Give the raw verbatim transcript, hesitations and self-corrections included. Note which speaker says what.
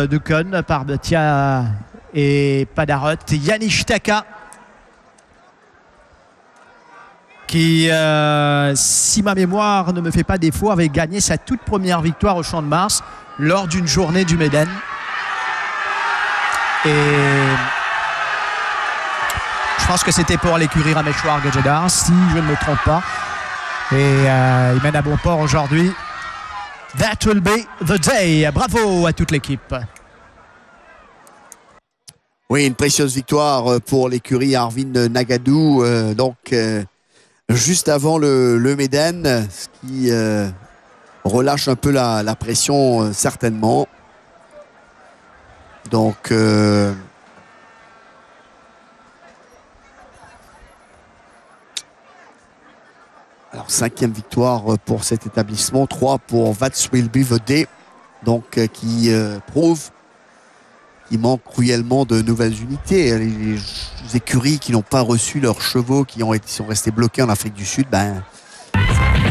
Speaker 1: de Cône par Betia et Padarot. Yannick Taka qui, euh, si ma mémoire ne me fait pas défaut, avait gagné sa toute première victoire au Champ de Mars lors d'une journée du Méden. Et je pense que c'était pour l'écurie Rameshwar Gajadhar, si je ne me trompe pas. Et euh, il mène à bon port aujourd'hui. That will be the day. Bravo à toute l'équipe.
Speaker 2: Oui, une précieuse victoire pour l'écurie Arvind Nagadou. Euh, donc, euh, juste avant le, le Méden, ce qui euh, relâche un peu la, la pression, euh, certainement. Donc, euh, alors cinquième victoire pour cet établissement, trois pour That Will Be the Day, donc euh, qui euh, prouve qu'il manque cruellement de nouvelles unités. Les, les écuries qui n'ont pas reçu leurs chevaux, qui ont été, sont restés bloqués en Afrique du Sud, ben